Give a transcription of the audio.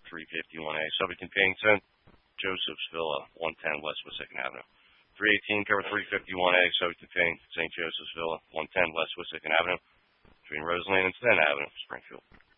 351A, Subington Payne, St. Joseph's Villa, 110 West Wissahickon Avenue. 318, cover 351A, Subington Payne, St. Joseph's Villa, 110 West Wissahickon Avenue, between Roseland and Sten Avenue, Springfield.